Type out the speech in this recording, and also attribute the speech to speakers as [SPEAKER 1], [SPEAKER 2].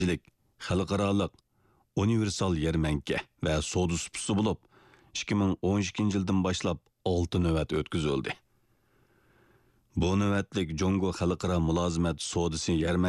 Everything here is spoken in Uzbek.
[SPEAKER 1] xalqaroliq universal yarmanka va savdo supisi bo'lib, 2012-yildan boshlab 6 navbat o'tkazildi. Bu navbatlik Jongo xalqaro mulozimat savdosi yarmanka